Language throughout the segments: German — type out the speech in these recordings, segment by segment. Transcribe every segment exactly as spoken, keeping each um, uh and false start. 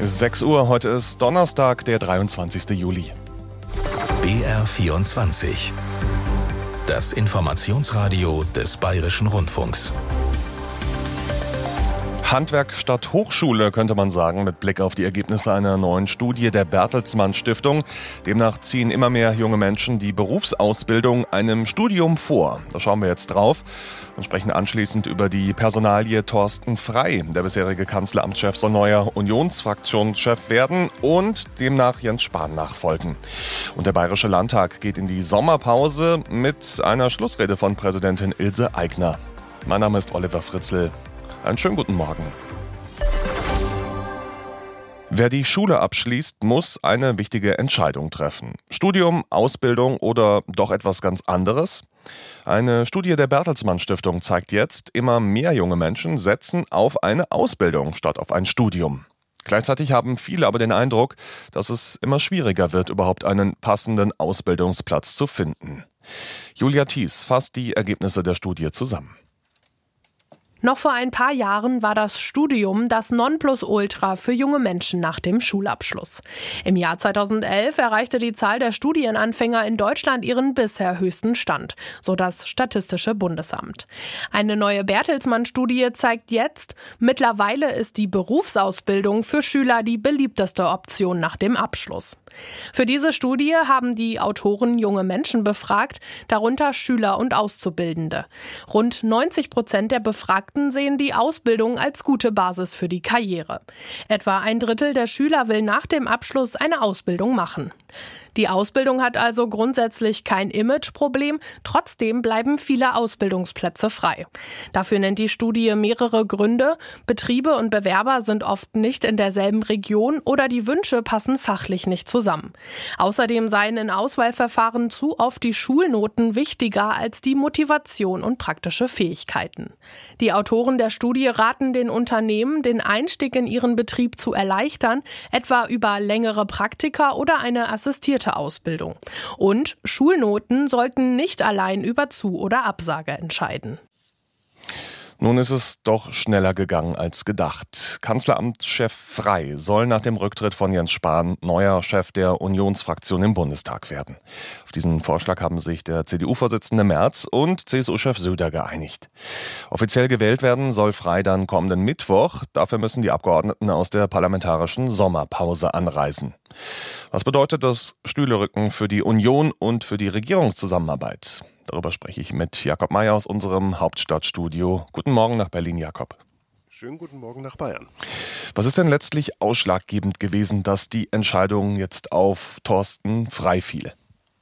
sechs Uhr, heute ist Donnerstag, der dreiundzwanzigster Juli. B R vierundzwanzig. Das Informationsradio des Bayerischen Rundfunks. Handwerk statt Hochschule, könnte man sagen, mit Blick auf die Ergebnisse einer neuen Studie der Bertelsmann Stiftung. Demnach ziehen immer mehr junge Menschen die Berufsausbildung einem Studium vor. Da schauen wir jetzt drauf und sprechen anschließend über die Personalie Thorsten Frey. Der bisherige Kanzleramtschef soll neuer Unionsfraktionschef werden und demnach Jens Spahn nachfolgen. Und der Bayerische Landtag geht in die Sommerpause mit einer Schlussrede von Präsidentin Ilse Aigner. Mein Name ist Oliver Fritzl. Einen schönen guten Morgen. Wer die Schule abschließt, muss eine wichtige Entscheidung treffen. Studium, Ausbildung oder doch etwas ganz anderes? Eine Studie der Bertelsmann Stiftung zeigt jetzt, immer mehr junge Menschen setzen auf eine Ausbildung statt auf ein Studium. Gleichzeitig haben viele aber den Eindruck, dass es immer schwieriger wird, überhaupt einen passenden Ausbildungsplatz zu finden. Julia Thies fasst die Ergebnisse der Studie zusammen. Noch vor ein paar Jahren war das Studium das Nonplusultra für junge Menschen nach dem Schulabschluss. Im Jahr zweitausendelf erreichte die Zahl der Studienanfänger in Deutschland ihren bisher höchsten Stand, so das Statistische Bundesamt. Eine neue Bertelsmann-Studie zeigt jetzt, mittlerweile ist die Berufsausbildung für Schüler die beliebteste Option nach dem Abschluss. Für diese Studie haben die Autoren junge Menschen befragt, darunter Schüler und Auszubildende. Rund neunzig Prozent der Befragten sehen die Ausbildung als gute Basis für die Karriere. Etwa ein Drittel der Schüler will nach dem Abschluss eine Ausbildung machen. Die Ausbildung hat also grundsätzlich kein Imageproblem, trotzdem bleiben viele Ausbildungsplätze frei. Dafür nennt die Studie mehrere Gründe. Betriebe und Bewerber sind oft nicht in derselben Region oder die Wünsche passen fachlich nicht zusammen. Außerdem seien in Auswahlverfahren zu oft die Schulnoten wichtiger als die Motivation und praktische Fähigkeiten. Die Autoren der Studie raten den Unternehmen, den Einstieg in ihren Betrieb zu erleichtern, etwa über längere Praktika oder eine assistierte Ausbildung. Und Schulnoten sollten nicht allein über Zu- oder Absage entscheiden. Nun ist es doch schneller gegangen als gedacht. Kanzleramtschef Frey soll nach dem Rücktritt von Jens Spahn neuer Chef der Unionsfraktion im Bundestag werden. Auf diesen Vorschlag haben sich der C D U-Vorsitzende Merz und C S U-Chef Söder geeinigt. Offiziell gewählt werden soll Frey dann kommenden Mittwoch. Dafür müssen die Abgeordneten aus der parlamentarischen Sommerpause anreisen. Was bedeutet das Stühlerücken für die Union und für die Regierungszusammenarbeit? Darüber spreche ich mit Jakob Mayer aus unserem Hauptstadtstudio. Guten Morgen nach Berlin, Jakob. Schönen guten Morgen nach Bayern. Was ist denn letztlich ausschlaggebend gewesen, dass die Entscheidung jetzt auf Thorsten Frey fiel?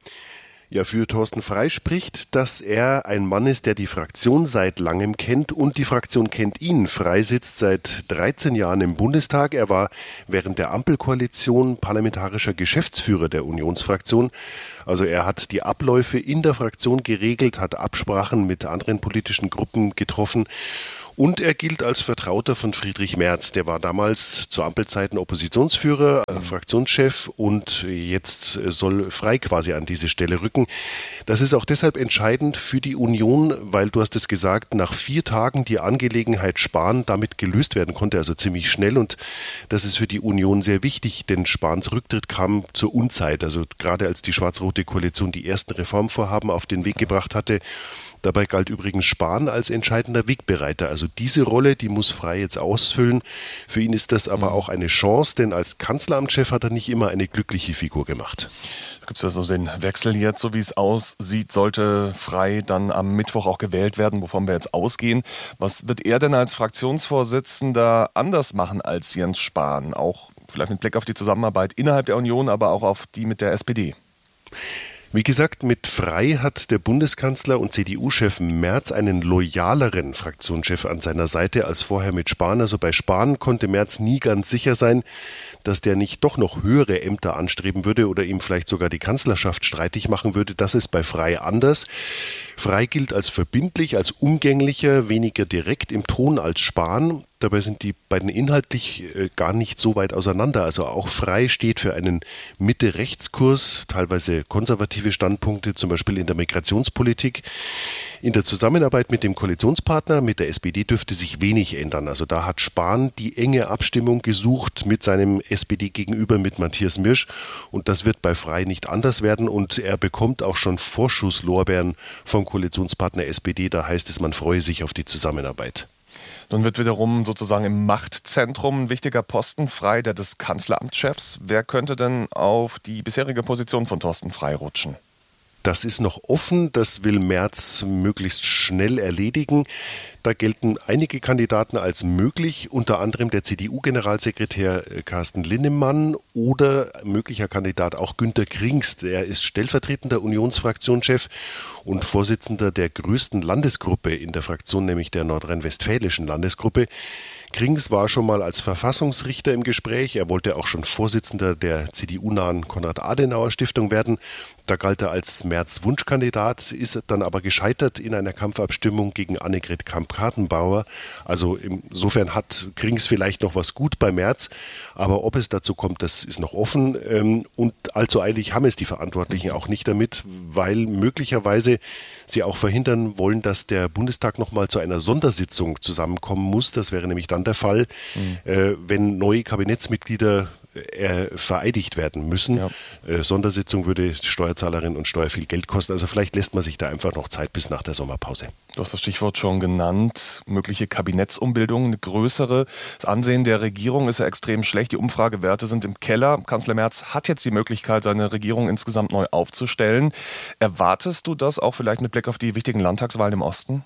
Ja, für Thorsten Frey spricht, dass er ein Mann ist, der die Fraktion seit langem kennt und die Fraktion kennt ihn. Frey sitzt seit dreizehn Jahren im Bundestag. Er war während der Ampelkoalition parlamentarischer Geschäftsführer der Unionsfraktion. Also er hat die Abläufe in der Fraktion geregelt, hat Absprachen mit anderen politischen Gruppen getroffen. Und er gilt als Vertrauter von Friedrich Merz. Der war damals zu Ampelzeiten Oppositionsführer, äh, Fraktionschef und jetzt soll Frey quasi an diese Stelle rücken. Das ist auch deshalb entscheidend für die Union, weil, du hast es gesagt, nach vier Tagen die Angelegenheit Spahn damit gelöst werden konnte, also ziemlich schnell. Und das ist für die Union sehr wichtig, denn Spahns Rücktritt kam zur Unzeit. Also gerade als die schwarz-rote Koalition die ersten Reformvorhaben auf den Weg gebracht hatte. Dabei galt übrigens Spahn als entscheidender Wegbereiter. Also diese Rolle, die muss Frey jetzt ausfüllen. Für ihn ist das aber auch eine Chance, denn als Kanzleramtschef hat er nicht immer eine glückliche Figur gemacht. Gibt es also den Wechsel jetzt, so wie es aussieht, sollte Frey dann am Mittwoch auch gewählt werden, wovon wir jetzt ausgehen. Was wird er denn als Fraktionsvorsitzender anders machen als Jens Spahn? Auch vielleicht mit Blick auf die Zusammenarbeit innerhalb der Union, aber auch auf die mit der S P D. Wie gesagt, mit Frey hat der Bundeskanzler und C D U-Chef Merz einen loyaleren Fraktionschef an seiner Seite als vorher mit Spahn. Also bei Spahn konnte Merz nie ganz sicher sein, dass der nicht doch noch höhere Ämter anstreben würde oder ihm vielleicht sogar die Kanzlerschaft streitig machen würde. Das ist bei Frey anders. Frey gilt als verbindlich, als umgänglicher, weniger direkt im Ton als Spahn. Dabei sind die beiden inhaltlich äh, gar nicht so weit auseinander. Also auch Frei steht für einen Mitte-Rechts-Kurs, teilweise konservative Standpunkte, zum Beispiel in der Migrationspolitik. In der Zusammenarbeit mit dem Koalitionspartner, mit der S P D, dürfte sich wenig ändern. Also da hat Spahn die enge Abstimmung gesucht mit seinem S P D-Gegenüber, mit Matthias Mirsch. Und das wird bei Frei nicht anders werden. Und er bekommt auch schon Vorschusslorbeeren vom Koalitionspartner S P D. Da heißt es, man freue sich auf die Zusammenarbeit. Nun wird wiederum sozusagen im Machtzentrum ein wichtiger Posten frei, der des Kanzleramtschefs. Wer könnte denn auf die bisherige Position von Thorsten Frei rutschen? Das ist noch offen, das will Merz möglichst schnell erledigen. Da gelten einige Kandidaten als möglich, unter anderem der C D U-Generalsekretär Carsten Linnemann oder möglicher Kandidat auch Günter Krings. Er ist stellvertretender Unionsfraktionschef und Vorsitzender der größten Landesgruppe in der Fraktion, nämlich der nordrhein-westfälischen Landesgruppe. Krings war schon mal als Verfassungsrichter im Gespräch. Er wollte auch schon Vorsitzender der C D U-nahen Konrad-Adenauer-Stiftung werden. Da galt er als Merz-Wunschkandidat, ist dann aber gescheitert in einer Kampfabstimmung gegen Annegret Kramp-Karrenbauer. Also insofern hat Krings vielleicht noch was gut bei Merz. Aber ob es dazu kommt, das ist noch offen. Und allzu eilig haben es die Verantwortlichen auch nicht damit, weil möglicherweise sie auch verhindern wollen, dass der Bundestag noch mal zu einer Sondersitzung zusammenkommen muss. Das wäre nämlich dann der Fall, mhm. äh, wenn neue Kabinettsmitglieder äh, vereidigt werden müssen. Ja. Äh, Sondersitzung würde Steuerzahlerinnen und Steuer viel Geld kosten. Also vielleicht lässt man sich da einfach noch Zeit bis nach der Sommerpause. Du hast das Stichwort schon genannt. Mögliche Kabinettsumbildungen, eine größere. Das Ansehen der Regierung ist ja extrem schlecht. Die Umfragewerte sind im Keller. Kanzler Merz hat jetzt die Möglichkeit, seine Regierung insgesamt neu aufzustellen. Erwartest du das auch vielleicht mit Blick auf die wichtigen Landtagswahlen im Osten?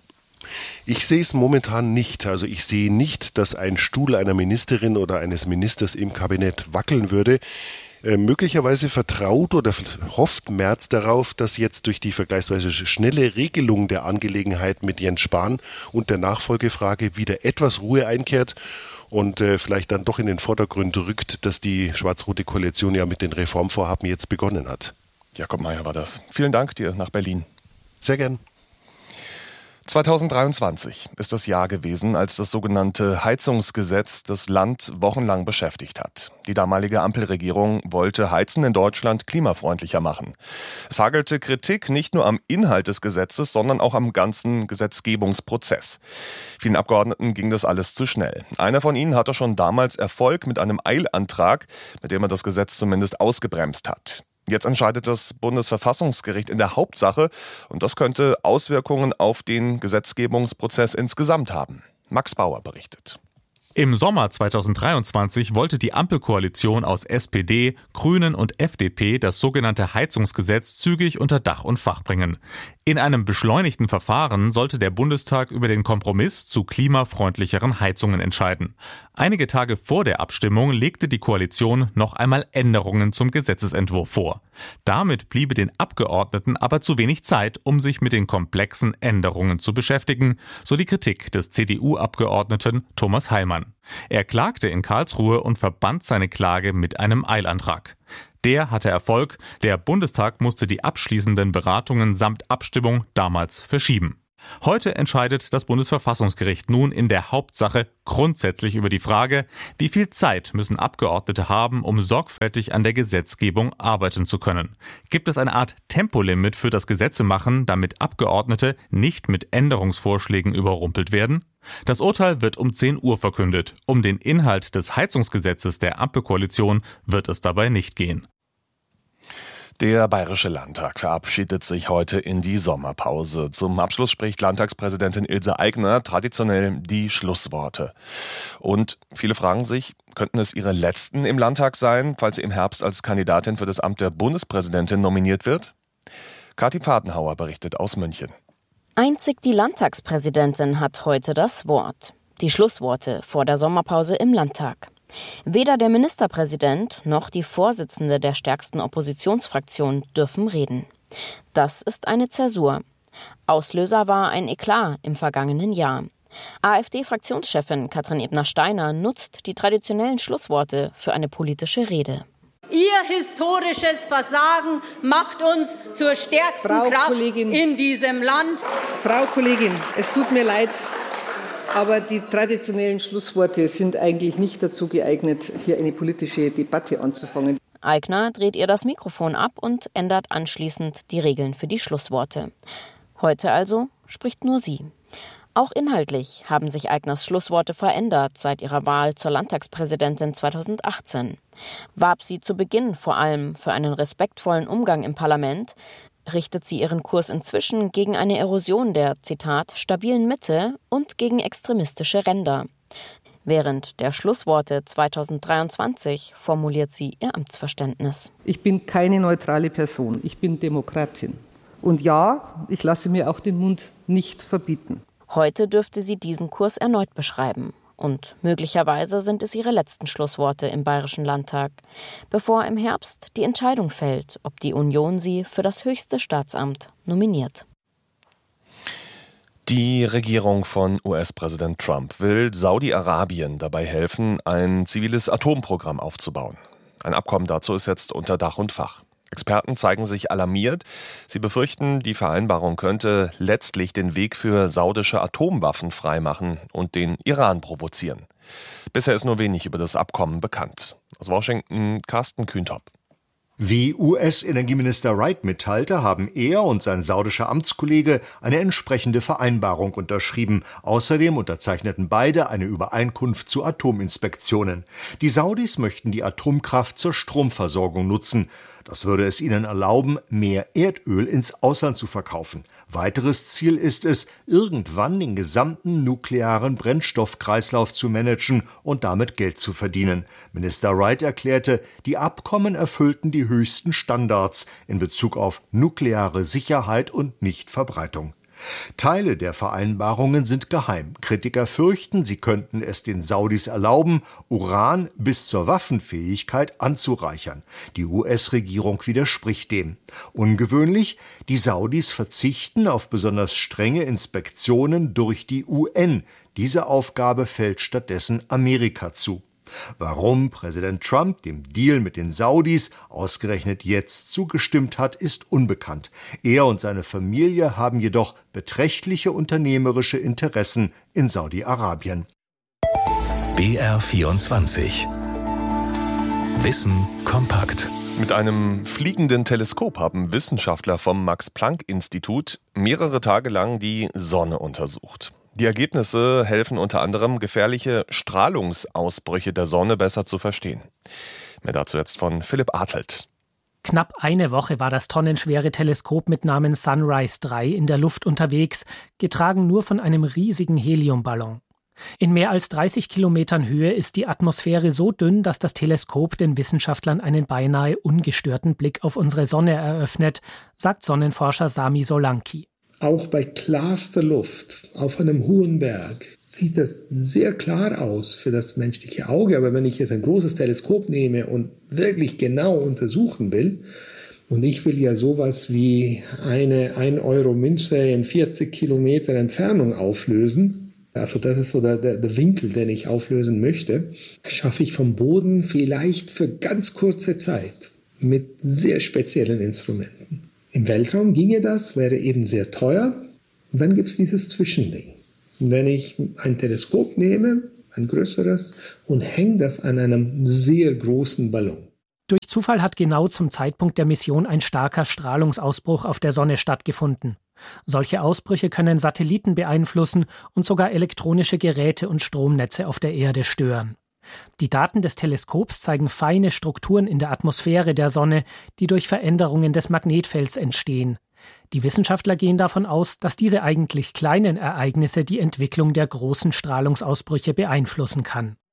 Ich sehe es momentan nicht. Also ich sehe nicht, dass ein Stuhl einer Ministerin oder eines Ministers im Kabinett wackeln würde. Äh, möglicherweise vertraut oder hofft Merz darauf, dass jetzt durch die vergleichsweise schnelle Regelung der Angelegenheit mit Jens Spahn und der Nachfolgefrage wieder etwas Ruhe einkehrt und äh, vielleicht dann doch in den Vordergrund rückt, dass die schwarz-rote Koalition ja mit den Reformvorhaben jetzt begonnen hat. Jakob Mayer war das. Vielen Dank dir nach Berlin. Sehr gern. zweitausenddreiundzwanzig ist das Jahr gewesen, als das sogenannte Heizungsgesetz das Land wochenlang beschäftigt hat. Die damalige Ampelregierung wollte Heizen in Deutschland klimafreundlicher machen. Es hagelte Kritik nicht nur am Inhalt des Gesetzes, sondern auch am ganzen Gesetzgebungsprozess. Vielen Abgeordneten ging das alles zu schnell. Einer von ihnen hatte schon damals Erfolg mit einem Eilantrag, mit dem er das Gesetz zumindest ausgebremst hat. Jetzt entscheidet das Bundesverfassungsgericht in der Hauptsache und das könnte Auswirkungen auf den Gesetzgebungsprozess insgesamt haben. Max Bauer berichtet. Im Sommer zweitausenddreiundzwanzig wollte die Ampelkoalition aus S P D, Grünen und F D P das sogenannte Heizungsgesetz zügig unter Dach und Fach bringen. In einem beschleunigten Verfahren sollte der Bundestag über den Kompromiss zu klimafreundlicheren Heizungen entscheiden. Einige Tage vor der Abstimmung legte die Koalition noch einmal Änderungen zum Gesetzesentwurf vor. Damit bliebe den Abgeordneten aber zu wenig Zeit, um sich mit den komplexen Änderungen zu beschäftigen, so die Kritik des C D U-Abgeordneten Thomas Heilmann. Er klagte in Karlsruhe und verband seine Klage mit einem Eilantrag. Der hatte Erfolg. Der Bundestag musste die abschließenden Beratungen samt Abstimmung damals verschieben. Heute entscheidet das Bundesverfassungsgericht nun in der Hauptsache grundsätzlich über die Frage, wie viel Zeit müssen Abgeordnete haben, um sorgfältig an der Gesetzgebung arbeiten zu können. Gibt es eine Art Tempolimit für das Gesetzemachen, damit Abgeordnete nicht mit Änderungsvorschlägen überrumpelt werden? Das Urteil wird um zehn Uhr verkündet. Um den Inhalt des Heizungsgesetzes der Ampelkoalition wird es dabei nicht gehen. Der Bayerische Landtag verabschiedet sich heute in die Sommerpause. Zum Abschluss spricht Landtagspräsidentin Ilse Aigner traditionell die Schlussworte. Und viele fragen sich, könnten es ihre letzten im Landtag sein, falls sie im Herbst als Kandidatin für das Amt der Bundespräsidentin nominiert wird? Kathi Pfadenhauer berichtet aus München. Einzig die Landtagspräsidentin hat heute das Wort. Die Schlussworte vor der Sommerpause im Landtag. Weder der Ministerpräsident noch die Vorsitzende der stärksten Oppositionsfraktion dürfen reden. Das ist eine Zäsur. Auslöser war ein Eklat im vergangenen Jahr. AfD-Fraktionschefin Katrin Ebner-Steiner nutzt die traditionellen Schlussworte für eine politische Rede. Ihr historisches Versagen macht uns zur stärksten Frau Kraft Kollegin, in diesem Land. Frau Kollegin, es tut mir leid. Aber die traditionellen Schlussworte sind eigentlich nicht dazu geeignet, hier eine politische Debatte anzufangen. Aigner dreht ihr das Mikrofon ab und ändert anschließend die Regeln für die Schlussworte. Heute also spricht nur sie. Auch inhaltlich haben sich Aigners Schlussworte verändert seit ihrer Wahl zur Landtagspräsidentin zweitausendachtzehn. Warb sie zu Beginn vor allem für einen respektvollen Umgang im Parlament, richtet sie ihren Kurs inzwischen gegen eine Erosion der, Zitat, stabilen Mitte und gegen extremistische Ränder. Während der Schlussworte zweitausenddreiundzwanzig formuliert sie ihr Amtsverständnis. Ich bin keine neutrale Person, ich bin Demokratin. Und ja, ich lasse mir auch den Mund nicht verbieten. Heute dürfte sie diesen Kurs erneut beschreiben. Und möglicherweise sind es ihre letzten Schlussworte im Bayerischen Landtag, bevor im Herbst die Entscheidung fällt, ob die Union sie für das höchste Staatsamt nominiert. Die Regierung von U S-Präsident Trump will Saudi-Arabien dabei helfen, ein ziviles Atomprogramm aufzubauen. Ein Abkommen dazu ist jetzt unter Dach und Fach. Experten zeigen sich alarmiert. Sie befürchten, die Vereinbarung könnte letztlich den Weg für saudische Atomwaffen freimachen und den Iran provozieren. Bisher ist nur wenig über das Abkommen bekannt. Aus Washington, Carsten Kühntop. Wie U S-Energieminister Wright mitteilte, haben er und sein saudischer Amtskollege eine entsprechende Vereinbarung unterschrieben. Außerdem unterzeichneten beide eine Übereinkunft zu Atominspektionen. Die Saudis möchten die Atomkraft zur Stromversorgung nutzen. Das würde es ihnen erlauben, mehr Erdöl ins Ausland zu verkaufen. Weiteres Ziel ist es, irgendwann den gesamten nuklearen Brennstoffkreislauf zu managen und damit Geld zu verdienen. Minister Wright erklärte, die Abkommen erfüllten die höchsten Standards in Bezug auf nukleare Sicherheit und Nichtverbreitung. Teile der Vereinbarungen sind geheim. Kritiker fürchten, sie könnten es den Saudis erlauben, Uran bis zur Waffenfähigkeit anzureichern. Die U S-Regierung widerspricht dem. Ungewöhnlich, die Saudis verzichten auf besonders strenge Inspektionen durch die U N. Diese Aufgabe fällt stattdessen Amerika zu. Warum Präsident Trump dem Deal mit den Saudis ausgerechnet jetzt zugestimmt hat, ist unbekannt. Er und seine Familie haben jedoch beträchtliche unternehmerische Interessen in Saudi-Arabien. B R vierundzwanzig. Wissen kompakt. Mit einem fliegenden Teleskop haben Wissenschaftler vom Max-Planck-Institut mehrere Tage lang die Sonne untersucht. Die Ergebnisse helfen unter anderem, gefährliche Strahlungsausbrüche der Sonne besser zu verstehen. Mehr dazu jetzt von Philipp Artelt. Knapp eine Woche war das tonnenschwere Teleskop mit Namen Sunrise drei in der Luft unterwegs, getragen nur von einem riesigen Heliumballon. In mehr als dreißig Kilometern Höhe ist die Atmosphäre so dünn, dass das Teleskop den Wissenschaftlern einen beinahe ungestörten Blick auf unsere Sonne eröffnet, sagt Sonnenforscher Sami Solanki. Auch bei klarster Luft auf einem hohen Berg sieht das sehr klar aus für das menschliche Auge. Aber wenn ich jetzt ein großes Teleskop nehme und wirklich genau untersuchen will, und ich will ja sowas wie eine ein Euro Münze in vierzig Kilometer Entfernung auflösen, also das ist so der, der, der Winkel, den ich auflösen möchte, schaffe ich vom Boden vielleicht für ganz kurze Zeit mit sehr speziellen Instrumenten. Im Weltraum ginge das, wäre eben sehr teuer. Und dann gibt es dieses Zwischending. Wenn ich ein Teleskop nehme, ein größeres, und hänge das an einem sehr großen Ballon. Durch Zufall hat genau zum Zeitpunkt der Mission ein starker Strahlungsausbruch auf der Sonne stattgefunden. Solche Ausbrüche können Satelliten beeinflussen und sogar elektronische Geräte und Stromnetze auf der Erde stören. Die Daten des Teleskops zeigen feine Strukturen in der Atmosphäre der Sonne, die durch Veränderungen des Magnetfelds entstehen. Die Wissenschaftler gehen davon aus, dass diese eigentlich kleinen Ereignisse die Entwicklung der großen Strahlungsausbrüche beeinflussen kann.